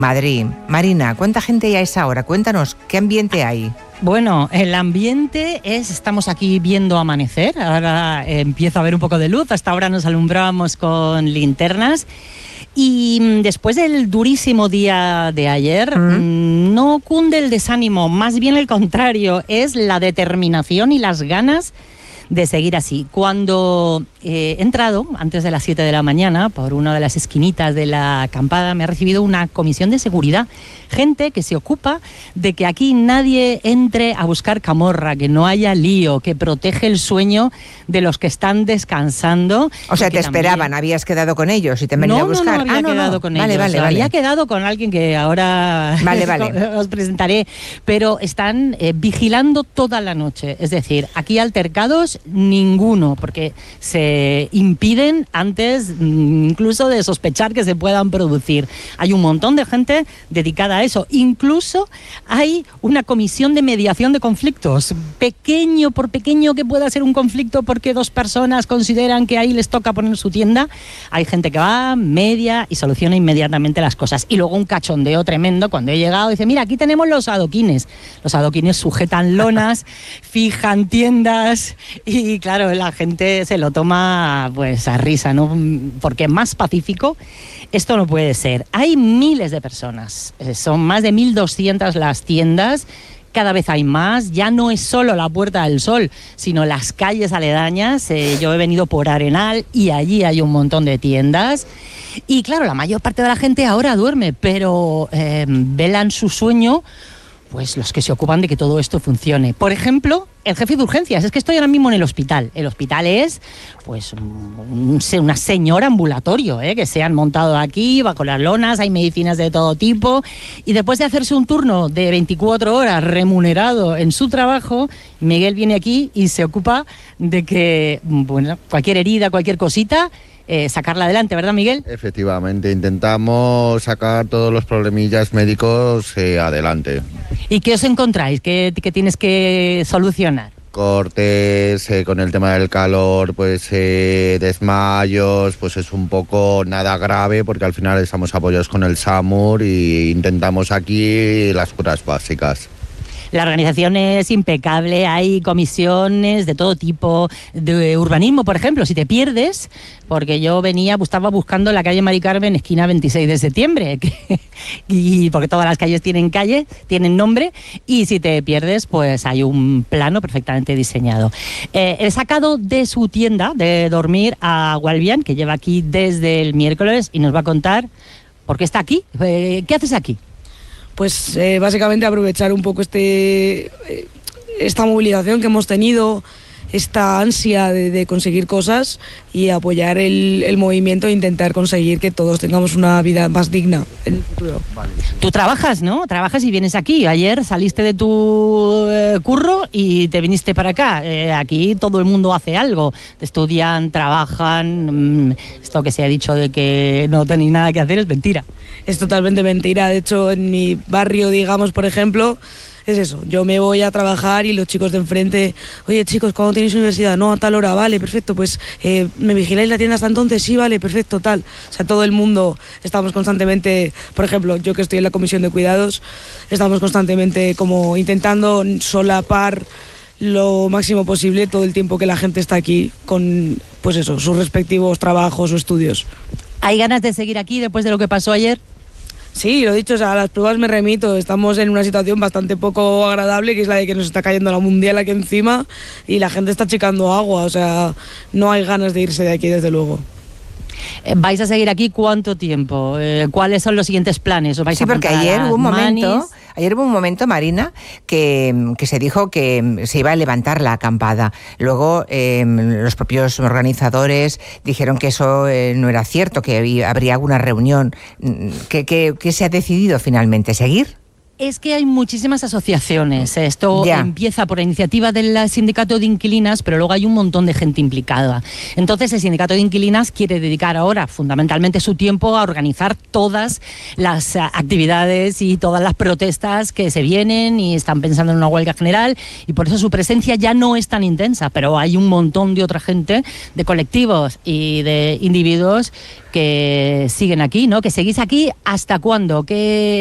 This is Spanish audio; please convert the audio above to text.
Madrid. Marina, ¿cuánta gente hay a esa hora? Cuéntanos, ¿qué ambiente hay? Bueno, el ambiente estamos aquí viendo amanecer, ahora empieza a haber un poco de luz, hasta ahora nos alumbrábamos con linternas y después del durísimo día de ayer no cunde el desánimo, más bien el contrario, es la determinación y las ganas de seguir así. Cuando he entrado, antes de las 7 de la mañana, por una de las esquinitas de la acampada, me ha recibido una comisión de seguridad. Gente que se ocupa de que aquí nadie entre a buscar camorra, que no haya lío, que protege el sueño de los que están descansando. O sea, te esperaban, habías quedado con ellos y te venían a buscar. No había quedado con ellos. Vale. Había quedado con alguien que ahora os presentaré, pero están vigilando toda la noche. Es decir, aquí altercados ninguno, porque se impiden antes incluso de sospechar que se puedan producir. Hay un montón de gente dedicada a eso. Incluso hay una comisión de mediación de conflictos, pequeño por pequeño que pueda ser un conflicto porque dos personas consideran que ahí les toca poner su tienda. Hay gente que va, media y soluciona inmediatamente las cosas. Y luego un cachondeo tremendo cuando he llegado, dice, mira, aquí tenemos los adoquines. Los adoquines sujetan lonas, fijan tiendas y claro, la gente se lo toma pues a risa, ¿no? Porque más pacífico esto no puede ser. Hay miles de personas, son más de 1.200 las tiendas, cada vez hay más, ya no es solo la Puerta del Sol, sino las calles aledañas. Yo he venido por Arenal y allí hay un montón de tiendas. Y claro, la mayor parte de la gente ahora duerme, pero velan su sueño pues los que se ocupan de que todo esto funcione. Por ejemplo, el jefe de urgencias. Es que estoy ahora mismo en el hospital. El hospital es pues una señora ambulatorio, que se han montado aquí, bajo las lonas, hay medicinas de todo tipo. Y después de hacerse un turno de 24 horas remunerado en su trabajo, Miguel viene aquí y se ocupa de que, bueno, cualquier herida, cualquier cosita, sacarla adelante, ¿verdad, Miguel? Efectivamente, intentamos sacar todos los problemillas médicos adelante. ¿Y qué os encontráis? ¿Qué tienes que solucionar? Cortes, con el tema del calor, pues desmayos, pues es un poco nada grave porque al final estamos apoyados con el SAMUR e intentamos aquí las curas básicas. La organización es impecable, hay comisiones de todo tipo, de urbanismo, por ejemplo, si te pierdes, porque yo estaba buscando la calle Mari Carmen, esquina 26 de septiembre, y porque todas las calles tienen nombre, y si te pierdes, pues hay un plano perfectamente diseñado. He sacado de su tienda de dormir a Gualbián, que lleva aquí desde el miércoles, y nos va a contar por qué está aquí. ¿Qué haces aquí? Pues básicamente aprovechar un poco esta movilización que hemos tenido, esta ansia de conseguir cosas y apoyar el movimiento e intentar conseguir que todos tengamos una vida más digna en el futuro. Vale. Tú trabajas, ¿no? Trabajas y vienes aquí. Ayer saliste de tu curro y te viniste para acá. Aquí todo el mundo hace algo. Estudian, trabajan. Esto que se ha dicho de que no tenéis nada que hacer es mentira. Es totalmente mentira. De hecho, en mi barrio, digamos, por ejemplo, es eso. Yo me voy a trabajar y los chicos de enfrente, oye chicos, ¿cuándo tenéis universidad? No, a tal hora, vale, perfecto, pues ¿me vigiláis la tienda hasta entonces? Sí, vale, perfecto, tal. O sea, todo el mundo estamos constantemente, por ejemplo, yo que estoy en la comisión de cuidados, estamos constantemente como intentando solapar lo máximo posible todo el tiempo que la gente está aquí con, pues eso, sus respectivos trabajos o estudios. ¿Hay ganas de seguir aquí después de lo que pasó ayer? Sí, lo dicho, o sea, a las pruebas me remito. Estamos en una situación bastante poco agradable, que es la de que nos está cayendo la mundial aquí encima y la gente está achicando agua. O sea, no hay ganas de irse de aquí, desde luego. ¿Vais a seguir aquí cuánto tiempo? ¿Cuáles son los siguientes planes? ¿Os vais sí, porque ayer hubo un momento, Marina, que se dijo que se iba a levantar la acampada. Luego los propios organizadores dijeron que eso no era cierto, que habría alguna reunión. ¿Qué se ha decidido finalmente? ¿Seguir? Es que hay muchísimas asociaciones. Esto empieza por iniciativa del sindicato de inquilinas, pero luego hay un montón de gente implicada. Entonces el sindicato de inquilinas quiere dedicar ahora fundamentalmente su tiempo a organizar todas las actividades y todas las protestas que se vienen y están pensando en una huelga general, y por eso su presencia ya no es tan intensa, pero hay un montón de otra gente, de colectivos y de individuos que siguen aquí, ¿no? Que seguís aquí, ¿hasta cuándo? ¿Qué